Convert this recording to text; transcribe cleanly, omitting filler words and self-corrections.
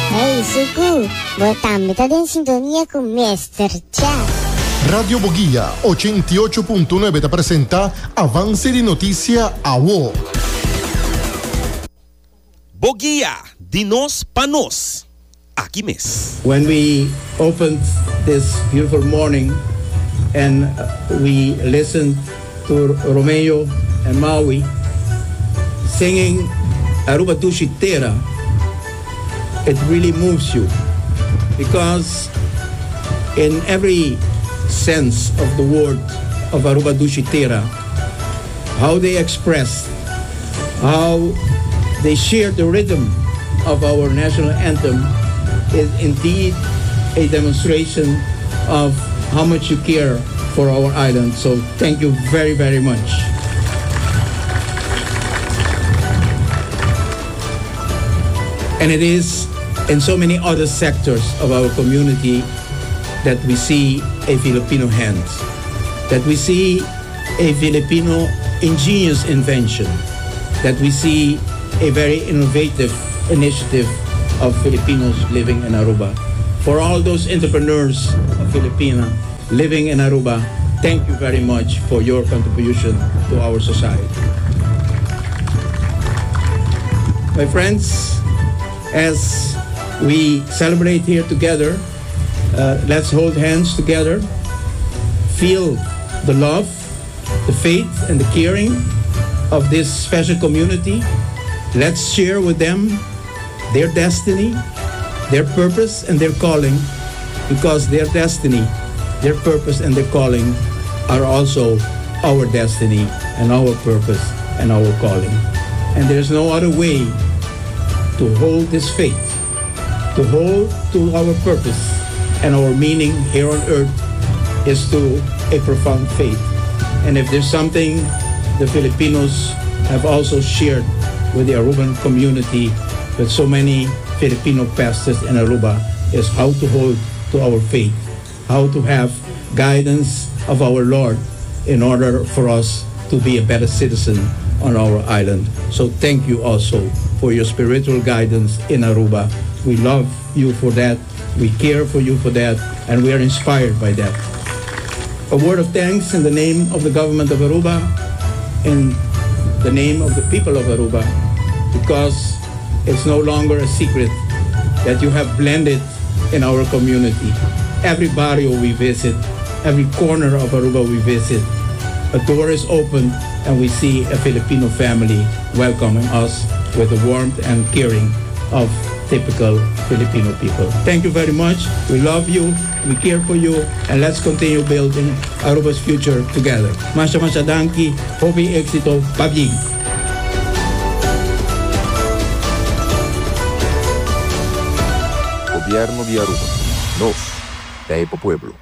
Hey, Suku, botame en sintonía con Mr. Chat. Radio Boguía 88.9 te presenta Avance de Noticia a WO. Boguía, dinos panos. Aquí mes. When we opened this beautiful morning and we listened to Romeo and Maui singing Aruba Dushitera, it really moves you, because in every sense of the word of Aruba Dushitera, how they express, how they share the rhythm of our national anthem is indeed a demonstration of how much you care for our island. So thank you very, very much. And it is in so many other sectors of our community that we see a Filipino hand, that we see a Filipino ingenious invention, that we see a very innovative initiative of Filipinos living in Aruba. For all those entrepreneurs of Filipina living in Aruba, thank you very much for your contribution to our society. My friends, as we celebrate here together, let's hold hands together, feel the love, the faith, and the caring of this special community. Let's share with them their destiny, their purpose, and their calling, because their destiny, their purpose, and their calling are also our destiny and our purpose and our calling. And there's no other way to hold this faith, to hold to our purpose and our meaning here on earth, is to a profound faith. And if there's something the Filipinos have also shared with the Aruban community, with so many Filipino pastors in Aruba, is how to hold to our faith, how to have guidance of our Lord in order for us to be a better citizen on our island. So thank you also for your spiritual guidance in Aruba. We love you for that, we care for you for that, and we are inspired by that. A word of thanks in the name of the government of Aruba, in the name of the people of Aruba, because it's no longer a secret that you have blended in our community. Every barrio we visit, every corner of Aruba we visit, a door is open and we see a Filipino family welcoming us with the warmth and caring of typical Filipino people. Thank you very much. We love you, we care for you, and let's continue building Aruba's future together. Masha danki, hopi éxito, pabyi. Gobierno de Aruba. Nos, Taipo Pueblo.